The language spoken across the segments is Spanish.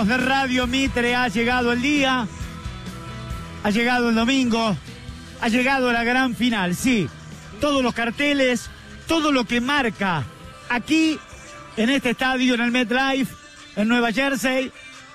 de Radio Mitre, ha llegado el día, ha llegado el domingo, ha llegado la gran final, sí. Todos los carteles, todo lo que marca aquí, en este estadio, en el MetLife, en Nueva Jersey,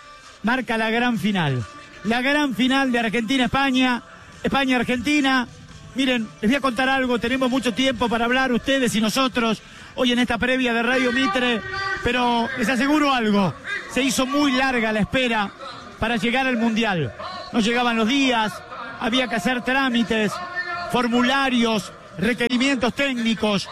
marca la gran final. La gran final de Argentina-España, España-Argentina. Miren, les voy a contar algo, tenemos mucho tiempo para hablar ustedes y nosotros hoy en esta previa de Radio Mitre, pero les aseguro algo, se hizo muy larga la espera para llegar al Mundial. No llegaban los días, había que hacer trámites, formularios, requerimientos técnicos,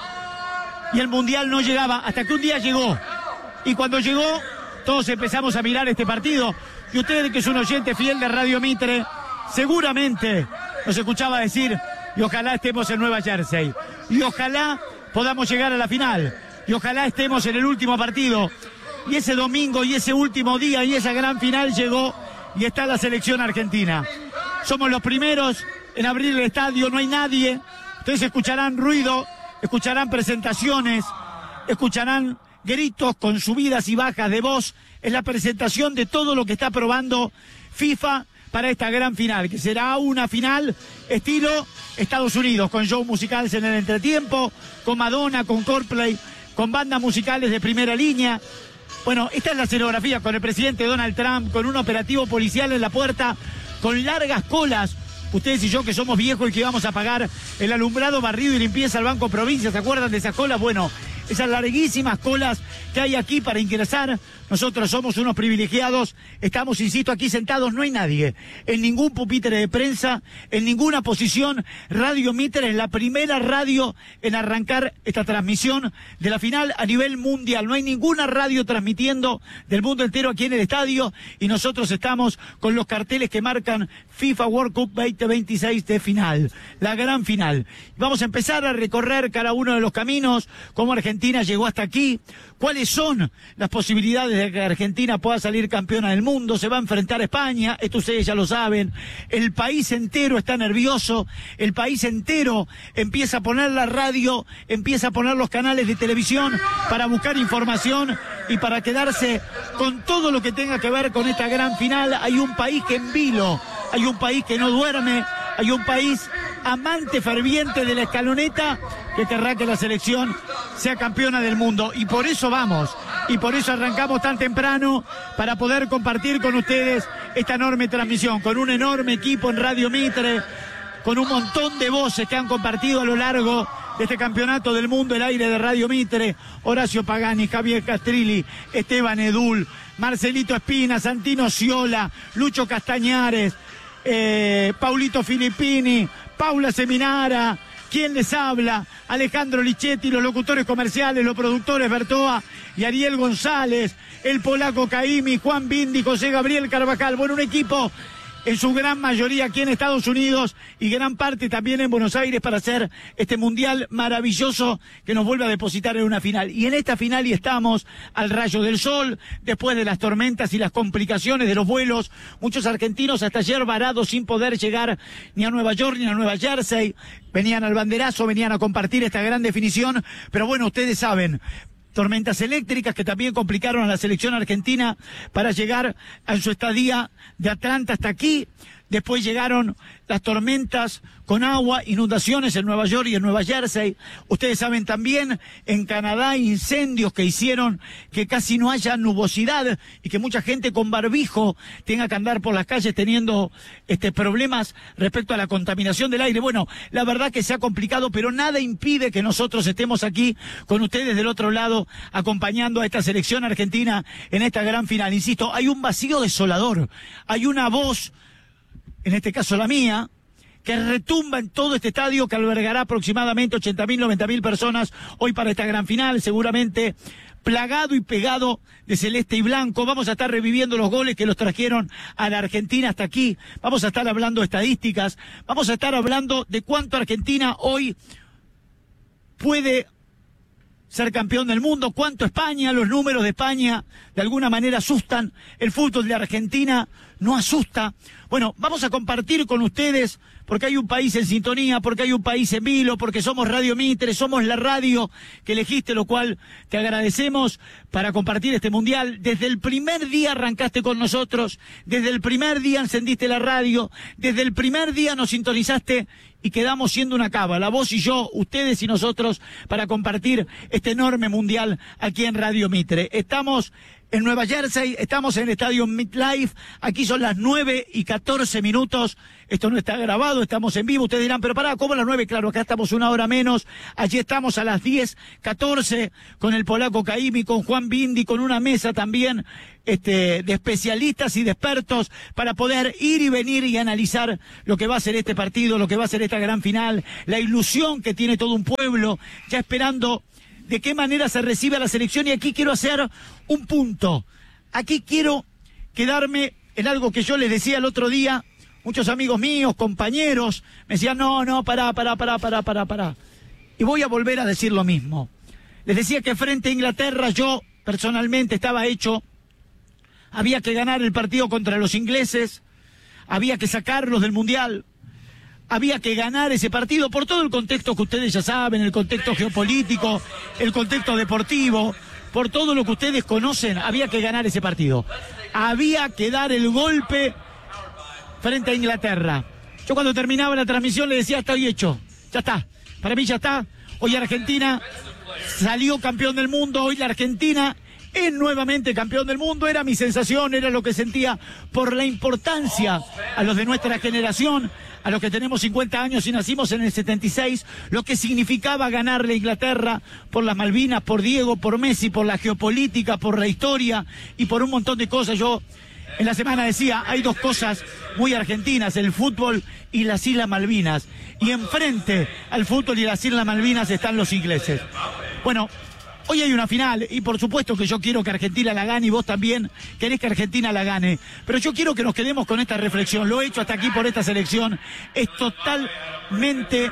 y el Mundial no llegaba hasta que un día llegó. Y cuando llegó, todos empezamos a mirar este partido, y usted, que es un oyente fiel de Radio Mitre, seguramente nos escuchaba decir, y ojalá estemos en Nueva Jersey, y ojalá podamos llegar a la final, y ojalá estemos en el último partido. Y ese domingo, y ese último día, y esa gran final llegó, y está la selección argentina. Somos los primeros en abrir el estadio, no hay nadie. Ustedes escucharán ruido, escucharán presentaciones, escucharán gritos con subidas y bajas de voz. Es la presentación de todo lo que está probando FIFA para esta gran final, que será una final estilo Estados Unidos, con shows musicales en el entretiempo, con Madonna, con Coldplay, con bandas musicales de primera línea. Bueno, esta es la escenografía, con el presidente Donald Trump, con un operativo policial en la puerta, con largas colas. Ustedes y yo, que somos viejos y que vamos a pagar el alumbrado, barrido y limpieza al Banco Provincia, ¿se acuerdan de esas colas? Bueno, esas larguísimas colas que hay aquí para ingresar. Nosotros somos unos privilegiados, estamos, insisto, aquí sentados, no hay nadie, en ningún pupitre de prensa, en ninguna posición. Radio Mitre es la primera radio en arrancar esta transmisión de la final a nivel mundial. No hay ninguna radio transmitiendo del mundo entero aquí en el estadio, y nosotros estamos con los carteles que marcan FIFA World Cup 2026 de final, la gran final. Vamos a empezar a recorrer cada uno de los caminos, cómo Argentina llegó hasta aquí, cuáles son las posibilidades de que Argentina pueda salir campeona del mundo. Se va a enfrentar a España, esto ustedes ya lo saben. El país entero está nervioso, el país entero empieza a poner la radio, empieza a poner los canales de televisión para buscar información y para quedarse con todo lo que tenga que ver con esta gran final. Hay un país que en vilo, hay un país que no duerme, hay un país amante ferviente de la escaloneta que querrá que la selección sea campeona del mundo, y por eso vamos, y por eso arrancamos tan temprano, para poder compartir con ustedes esta enorme transmisión, con un enorme equipo en Radio Mitre, con un montón de voces que han compartido a lo largo de este campeonato del mundo el aire de Radio Mitre: Horacio Pagani, Javier Castrilli, Esteban Edul, Marcelito Espina, Santino Sciola, Lucho Castañares, Paulito Filippini, Paula Seminara, quien les habla, Alejandro Lichetti, los locutores comerciales, los productores Bertoa y Ariel González, el polaco Caimi, Juan Bindi, José Gabriel Carvajal. Bueno, un equipo en su gran mayoría aquí en Estados Unidos y gran parte también en Buenos Aires para hacer este mundial maravilloso que nos vuelve a depositar en una final. Y en esta final y estamos al rayo del sol, después de las tormentas y las complicaciones de los vuelos. Muchos argentinos hasta ayer varados sin poder llegar ni a Nueva York ni a Nueva Jersey. Venían al banderazo, venían a compartir esta gran definición. Pero bueno, ustedes saben, tormentas eléctricas que también complicaron a la selección argentina para llegar a su estadía de Atlanta hasta aquí. Después llegaron las tormentas con agua, inundaciones en Nueva York y en Nueva Jersey. Ustedes saben también, en Canadá, incendios que hicieron que casi no haya nubosidad y que mucha gente con barbijo tenga que andar por las calles teniendo problemas respecto a la contaminación del aire. Bueno, la verdad que se ha complicado, pero nada impide que nosotros estemos aquí con ustedes del otro lado, acompañando a esta selección argentina en esta gran final. Insisto, hay un vacío desolador, hay una voz, en este caso la mía, que retumba en todo este estadio, que albergará aproximadamente 80.000, 90.000 personas hoy para esta gran final, seguramente plagado y pegado de celeste y blanco. Vamos a estar reviviendo los goles que los trajeron a la Argentina hasta aquí. Vamos a estar hablando de estadísticas, vamos a estar hablando de cuánto Argentina hoy puede ser campeón del mundo, cuánto España, los números de España de alguna manera asustan. El fútbol de Argentina no asusta. Bueno, vamos a compartir con ustedes, porque hay un país en sintonía, porque hay un país en vilo, porque somos Radio Mitre, somos la radio que elegiste, lo cual te agradecemos para compartir este mundial. Desde el primer día arrancaste con nosotros, desde el primer día encendiste la radio, desde el primer día nos sintonizaste y quedamos siendo una cábala, vos y yo, ustedes y nosotros, para compartir este enorme mundial aquí en Radio Mitre. Estamos en Nueva Jersey, estamos en el estadio MetLife, aquí son las 9:14, esto no está grabado, estamos en vivo, ustedes dirán, pero pará, ¿cómo las 9? Claro, acá estamos una hora menos, allí estamos a las 10:14 con el polaco Caimi, con Juan Bindi, con una mesa también de especialistas y de expertos para poder ir y venir y analizar lo que va a ser este partido, lo que va a ser esta gran final, la ilusión que tiene todo un pueblo, ya esperando de qué manera se recibe a la selección. Y aquí quiero hacer un punto. Aquí quiero quedarme en algo que yo les decía el otro día. Muchos amigos míos, compañeros, me decían, no, pará. Y voy a volver a decir lo mismo. Les decía que frente a Inglaterra yo personalmente estaba hecho. Había que ganar el partido contra los ingleses. Había que sacarlos del Mundial. Había que ganar ese partido por todo el contexto que ustedes ya saben, el contexto geopolítico, el contexto deportivo, por todo lo que ustedes conocen, había que ganar ese partido. Había que dar el golpe frente a Inglaterra. Yo cuando terminaba la transmisión le decía, estoy hecho, ya está, para mí ya está. Hoy Argentina salió campeón del mundo, hoy la Argentina es nuevamente campeón del mundo, era mi sensación, era lo que sentía por la importancia a los de nuestra generación, a los que tenemos 50 años y nacimos en el 76, lo que significaba ganarle a Inglaterra por las Malvinas, por Diego, por Messi, por la geopolítica, por la historia y por un montón de cosas. Yo en la semana decía, hay dos cosas muy argentinas, el fútbol y las Islas Malvinas. Y enfrente al fútbol y las Islas Malvinas están los ingleses. Bueno, hoy hay una final y por supuesto que yo quiero que Argentina la gane y vos también querés que Argentina la gane. Pero yo quiero que nos quedemos con esta reflexión. Lo he hecho hasta aquí por esta selección. Es totalmente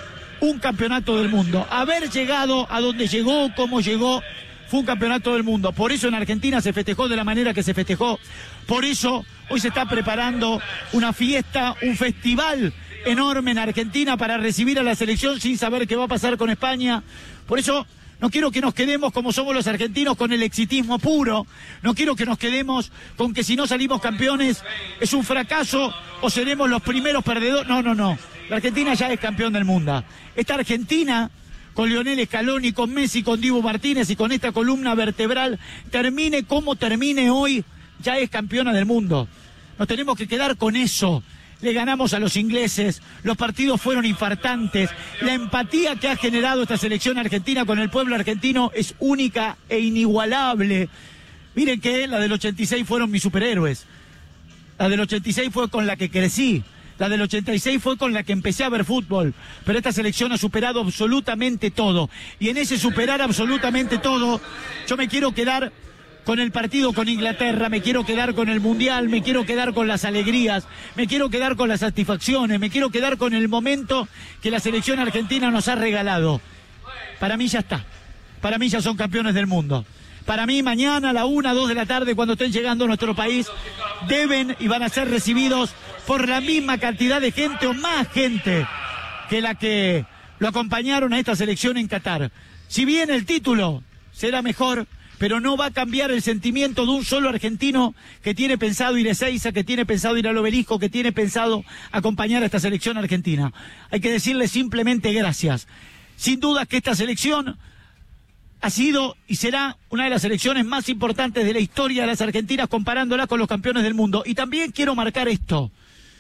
un campeonato del mundo. Haber llegado a donde llegó, como llegó, fue un campeonato del mundo. Por eso en Argentina se festejó de la manera que se festejó. Por eso hoy se está preparando una fiesta, un festival enorme en Argentina para recibir a la selección sin saber qué va a pasar con España. Por eso no quiero que nos quedemos como somos los argentinos con el exitismo puro. No quiero que nos quedemos con que si no salimos campeones es un fracaso o seremos los primeros perdedores. No. La Argentina ya es campeón del mundo. Esta Argentina, con Lionel Scaloni, con Messi, con Dibu Martínez y con esta columna vertebral, termine como termine hoy, ya es campeona del mundo. Nos tenemos que quedar con eso. Le ganamos a los ingleses, los partidos fueron infartantes, la empatía que ha generado esta selección argentina con el pueblo argentino es única e inigualable. Miren que la del 86 fueron mis superhéroes, la del 86 fue con la que crecí, la del 86 fue con la que empecé a ver fútbol, pero esta selección ha superado absolutamente todo, y en ese superar absolutamente todo, yo me quiero quedar con el partido con Inglaterra, me quiero quedar con el Mundial, me quiero quedar con las alegrías, me quiero quedar con las satisfacciones, me quiero quedar con el momento que la selección argentina nos ha regalado. Para mí ya está, para mí ya son campeones del mundo. Para mí mañana a la 1, 2 de la tarde cuando estén llegando a nuestro país, deben y van a ser recibidos por la misma cantidad de gente o más gente que la que lo acompañaron a esta selección en Qatar. Si bien el título será mejor, pero no va a cambiar el sentimiento de un solo argentino que tiene pensado ir a Ezeiza, que tiene pensado ir al Obelisco, que tiene pensado acompañar a esta selección argentina. Hay que decirle simplemente gracias. Sin duda que esta selección ha sido y será una de las selecciones más importantes de la historia de las argentinas, comparándola con los campeones del mundo. Y también quiero marcar esto.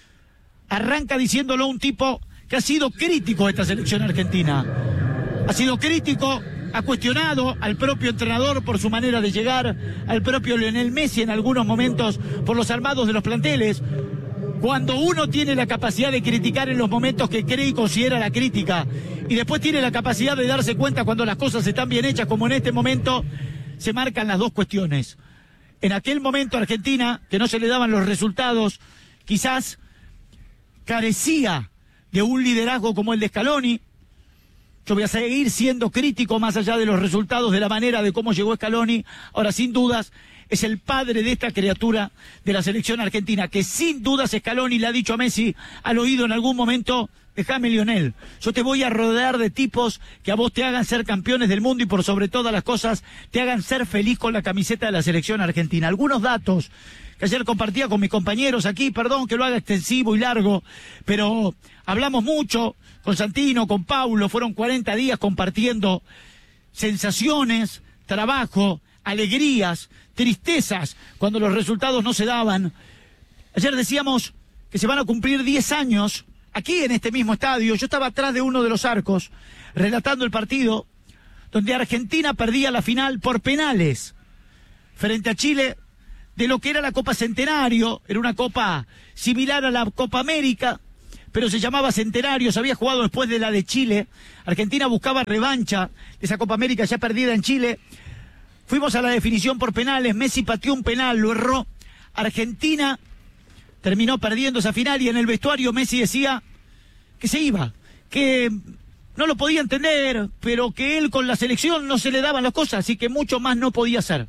Arranca diciéndolo un tipo que ha sido crítico de esta selección argentina. Ha sido crítico, ha cuestionado al propio entrenador por su manera de llegar, al propio Lionel Messi en algunos momentos por los armados de los planteles. Cuando uno tiene la capacidad de criticar en los momentos que cree y considera la crítica, y después tiene la capacidad de darse cuenta cuando las cosas están bien hechas, como en este momento, se marcan las dos cuestiones. En aquel momento Argentina, que no se le daban los resultados, quizás carecía de un liderazgo como el de Scaloni, Yo voy a seguir siendo crítico más allá de los resultados, de la manera de cómo llegó Scaloni. Ahora, sin dudas, es el padre de esta criatura de la selección argentina, que sin dudas Scaloni le ha dicho a Messi al oído en algún momento: déjame, Lionel, yo te voy a rodear de tipos que a vos te hagan ser campeones del mundo y por sobre todas las cosas te hagan ser feliz con la camiseta de la selección argentina. Algunos datos que ayer compartía con mis compañeros aquí, perdón que lo haga extensivo y largo, pero hablamos mucho con Santino, con Paulo, fueron 40 días compartiendo sensaciones, trabajo, alegrías, tristezas cuando los resultados no se daban. Ayer decíamos que se van a cumplir 10 años aquí en este mismo estadio. Yo estaba atrás de uno de los arcos relatando el partido donde Argentina perdía la final por penales frente a Chile de lo que era la Copa Centenario. Era una copa similar a la Copa América, pero se llamaba Centenario, se había jugado después de la de Chile. Argentina buscaba revancha de esa Copa América ya perdida en Chile. Fuimos a la definición por penales, Messi pateó un penal, lo erró. Argentina terminó perdiendo esa final y en el vestuario Messi decía que se iba, que no lo podía entender, pero que él con la selección no se le daban las cosas, así que mucho más no podía hacer.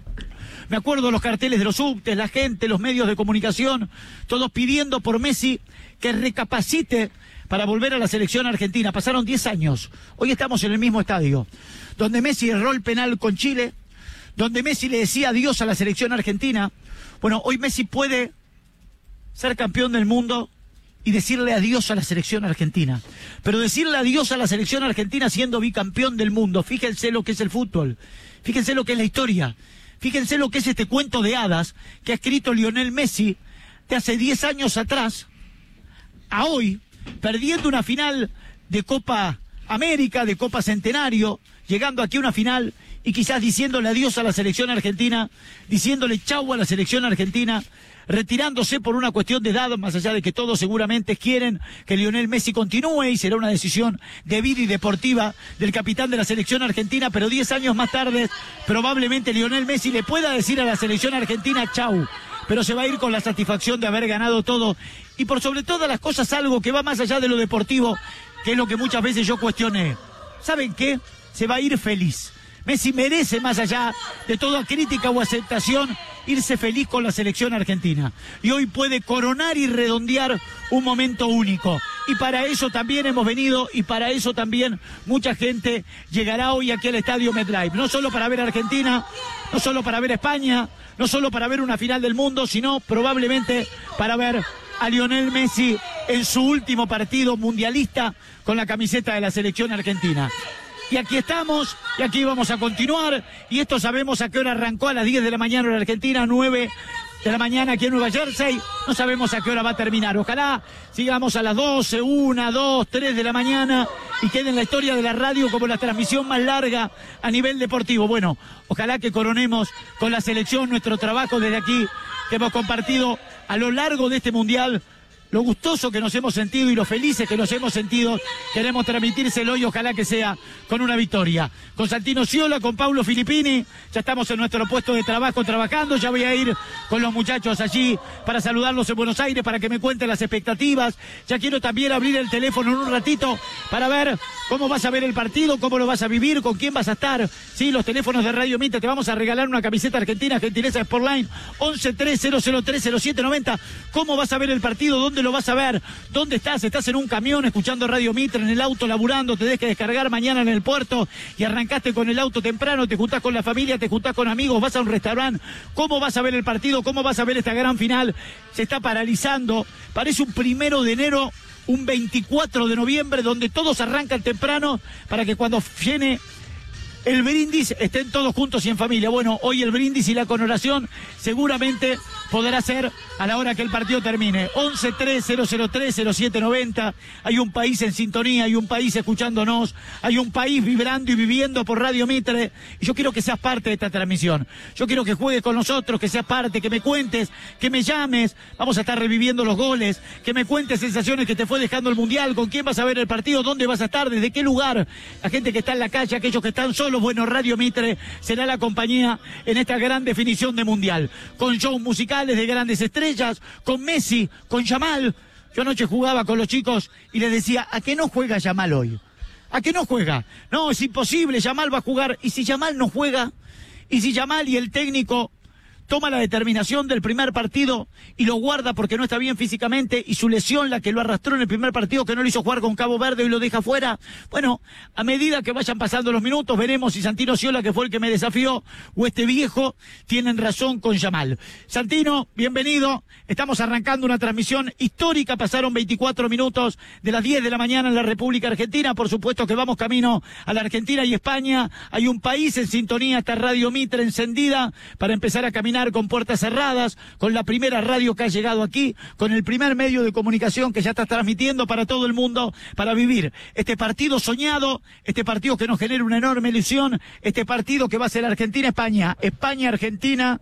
Me acuerdo los carteles de los subtes, la gente, los medios de comunicación, todos pidiendo por Messi que recapacite para volver a la selección argentina. Pasaron 10 años, hoy estamos en el mismo estadio, donde Messi erró el penal con Chile, donde Messi le decía adiós a la selección argentina. Bueno, hoy Messi puede ser campeón del mundo y decirle adiós a la selección argentina. Pero decirle adiós a la selección argentina siendo bicampeón del mundo, fíjense lo que es el fútbol, fíjense lo que es la historia, fíjense lo que es este cuento de hadas que ha escrito Lionel Messi de hace 10 años atrás a hoy, perdiendo una final de Copa América, de Copa Centenario, llegando aquí a una final y quizás diciéndole adiós a la selección argentina, diciéndole chau a la selección argentina, retirándose por una cuestión de edad, más allá de que todos seguramente quieren que Lionel Messi continúe y será una decisión de vida y deportiva del capitán de la selección argentina, pero 10 años más tarde probablemente Lionel Messi le pueda decir a la selección argentina chau, pero se va a ir con la satisfacción de haber ganado todo y por sobre todas las cosas algo que va más allá de lo deportivo, que es lo que muchas veces yo cuestioné. ¿Saben qué? Se va a ir feliz. Messi merece, más allá de toda crítica o aceptación, irse feliz con la selección argentina. Y hoy puede coronar y redondear un momento único. Y para eso también hemos venido y para eso también mucha gente llegará hoy aquí al Estadio MetLife. No solo para ver a Argentina, no solo para ver a España, no solo para ver una final del mundo, sino probablemente para ver a Lionel Messi en su último partido mundialista con la camiseta de la selección argentina. Y aquí estamos, y aquí vamos a continuar, y esto sabemos a qué hora arrancó, a las 10 de la mañana en Argentina, 9 de la mañana aquí en Nueva Jersey, no sabemos a qué hora va a terminar. Ojalá sigamos a las 12, 1, 2, 3 de la mañana y quede en la historia de la radio como la transmisión más larga a nivel deportivo. Bueno, ojalá que coronemos con la selección nuestro trabajo desde aquí, que hemos compartido a lo largo de este Mundial. Lo gustoso que nos hemos sentido y lo felices que nos hemos sentido, queremos transmitírselo y ojalá que sea con una victoria. Con Santino Sciola, con Paulo Filippini, ya estamos en nuestro puesto de trabajo trabajando, ya voy a ir con los muchachos allí para saludarlos en Buenos Aires, para que me cuenten las expectativas. Ya quiero también abrir el teléfono en un ratito para ver cómo vas a ver el partido, cómo lo vas a vivir, con quién vas a estar. Sí, los teléfonos de Radio Mitre, te vamos a regalar una camiseta argentina, gentileza de Sportline, 1130030790. ¿Cómo vas a ver el partido? ¿Dónde lo vas a ver? ¿Dónde estás? ¿Estás en un camión escuchando Radio Mitre, en el auto laburando, te dejes descargar mañana en el puerto y arrancaste con el auto temprano, te juntás con la familia, te juntás con amigos, vas a un restaurante? ¿Cómo vas a ver el partido? ¿Cómo vas a ver esta gran final? Se está paralizando, parece un 1 de enero, un 24 de noviembre, donde todos arrancan temprano para que cuando viene el brindis estén todos juntos y en familia. Bueno, hoy el brindis y la coronación seguramente podrá ser a la hora que el partido termine. 1130030790. Hay un país en sintonía, hay un país escuchándonos, hay un país vibrando y viviendo por Radio Mitre. Y yo quiero que seas parte de esta transmisión. Yo quiero que juegues con nosotros, que seas parte, que me cuentes, que me llames. Vamos a estar reviviendo los goles, que me cuentes sensaciones que te fue dejando el Mundial, con quién vas a ver el partido, dónde vas a estar, desde qué lugar. La gente que está en la calle, aquellos que están solos, bueno, Radio Mitre será la compañía en esta gran definición de Mundial. Con shows musicales de grandes estrellas, con Messi, con Yamal. Yo anoche jugaba con los chicos y les decía, ¿a qué no juega Yamal hoy? ¿A que no juega? No, es imposible, Yamal va a jugar. ¿Y si Yamal no juega? ¿Y si Yamal y el técnico toma la determinación del primer partido y lo guarda porque no está bien físicamente y su lesión, la que lo arrastró en el primer partido, que no lo hizo jugar con Cabo Verde y lo deja fuera? Bueno, a medida que vayan pasando los minutos, veremos si Santino Sciola, que fue el que me desafió, o este viejo, tienen razón con Yamal. Santino, bienvenido. Estamos arrancando una transmisión histórica. Pasaron 24 minutos de las 10 de la mañana en la República Argentina. Por supuesto que vamos camino a la Argentina y España. Hay un país en sintonía, esta Radio Mitre encendida para empezar a caminar con puertas cerradas, con la primera radio que ha llegado aquí, con el primer medio de comunicación que ya está transmitiendo para todo el mundo, para vivir este partido soñado, este partido que nos genera una enorme ilusión, este partido que va a ser Argentina-España, España-Argentina,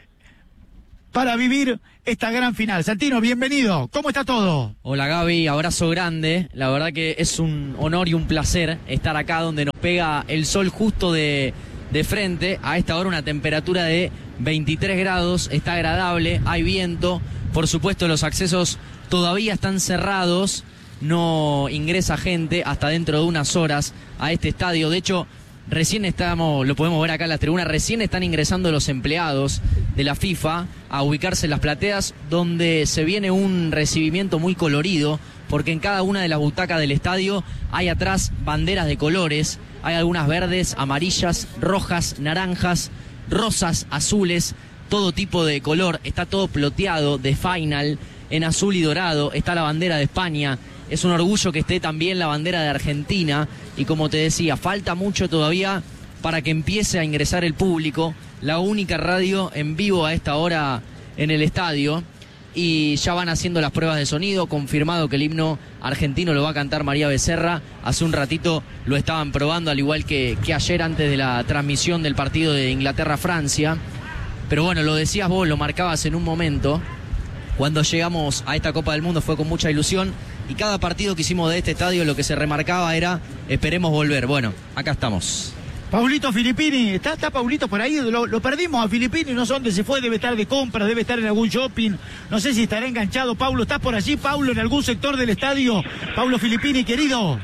para vivir esta gran final. Santino, bienvenido. ¿Cómo está todo? Hola Gaby, abrazo grande. La verdad que es un honor y un placer estar acá donde nos pega el sol justo de frente. A esta hora una temperatura de 23 grados, está agradable, hay viento. Por supuesto los accesos todavía están cerrados, no ingresa gente hasta dentro de unas horas a este estadio. De hecho, recién lo podemos ver acá en las tribunas, recién están ingresando los empleados de la FIFA a ubicarse en las plateas, donde se viene un recibimiento muy colorido, porque en cada una de las butacas del estadio hay atrás banderas de colores. Hay algunas verdes, amarillas, rojas, naranjas, rosas, azules, todo tipo de color. Está todo ploteado de final en azul y dorado. Está la bandera de España. Es un orgullo que esté también la bandera de Argentina. Y como te decía, falta mucho todavía para que empiece a ingresar el público. La única radio en vivo a esta hora en el estadio. Y ya van haciendo las pruebas de sonido, confirmado que el himno argentino lo va a cantar María Becerra. Hace un ratito lo estaban probando, al igual que ayer antes de la transmisión del partido de Inglaterra-Francia. Pero bueno, lo decías vos, lo marcabas en un momento. Cuando llegamos a esta Copa del Mundo fue con mucha ilusión y cada partido que hicimos de este estadio lo que se remarcaba era esperemos volver. Bueno, acá estamos. Paulito Filippini, ¿está Paulito por ahí? Lo perdimos a Filippini, no sé dónde se fue, debe estar de compras, debe estar en algún shopping, no sé si estará enganchado. Paulo, ¿estás por allí, Paulo, en algún sector del estadio? Paulo Filippini, querido.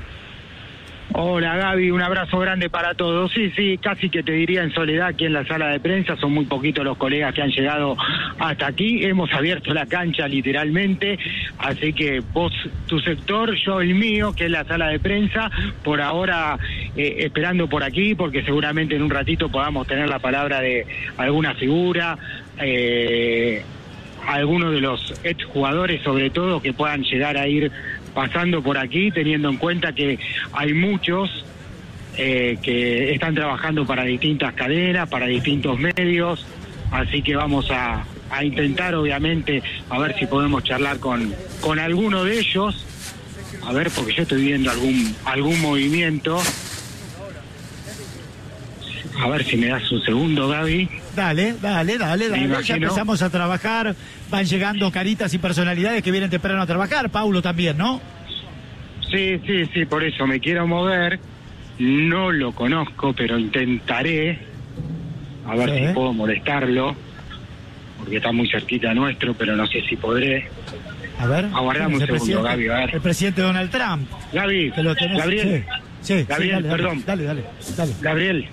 Hola Gaby, un abrazo grande para todos. Sí, casi que te diría en soledad aquí en la sala de prensa, son muy poquitos los colegas que han llegado hasta aquí, hemos abierto la cancha literalmente, así que vos tu sector, yo el mío, que es la sala de prensa, por ahora esperando por aquí, porque seguramente en un ratito podamos tener la palabra de alguna figura, algunos de los exjugadores sobre todo que puedan llegar a ir pasando por aquí, teniendo en cuenta que hay muchos que están trabajando para distintas cadenas, para distintos medios, así que vamos a intentar obviamente a ver si podemos charlar con alguno de ellos, a ver, porque yo estoy viendo algún movimiento. A ver si me das un segundo, Gaby. Dale. Ya empezamos a trabajar. Van llegando caritas y personalidades que vienen temprano a trabajar. Paulo también, ¿no? Sí, por eso me quiero mover. No lo conozco, pero intentaré. A ver si puedo molestarlo. Porque está muy cerquita nuestro, pero no sé si podré. A ver. Aguardame un segundo, Gaby, a ver. El presidente Donald Trump. Gaby, Gabriel. Sí, Gabriel, perdón. Dale. Gabriel.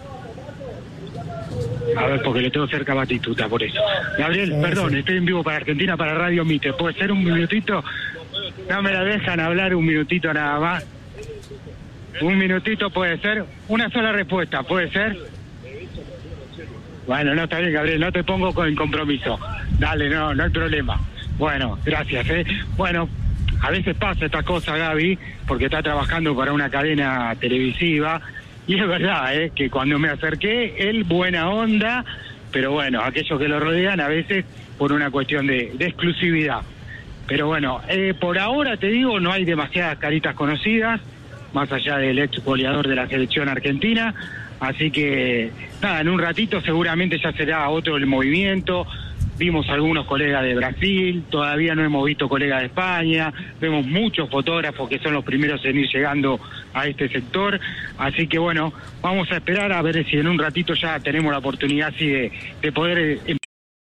A ver, porque le tengo cerca a Batistuta, por eso. Gabriel, perdón, estoy en vivo para Argentina, para Radio Mitre. ¿Puede ser un minutito? No me la dejan hablar un minutito nada más. Un minutito puede ser. Una sola respuesta, ¿puede ser? Bueno, no está bien, Gabriel, no te pongo en compromiso. Dale, no hay problema. Bueno, gracias, Bueno, a veces pasa esta cosa, Gaby, porque está trabajando para una cadena televisiva. Y es verdad, que cuando me acerqué, él buena onda, pero bueno, aquellos que lo rodean a veces por una cuestión de exclusividad. Pero bueno, por ahora te digo, no hay demasiadas caritas conocidas, más allá del ex goleador de la selección argentina, así que nada, en un ratito seguramente ya será otro el movimiento. Vimos algunos colegas de Brasil, todavía no hemos visto colegas de España, vemos muchos fotógrafos que son los primeros en ir llegando a este sector, así que bueno, vamos a esperar a ver si en un ratito ya tenemos la oportunidad así de poder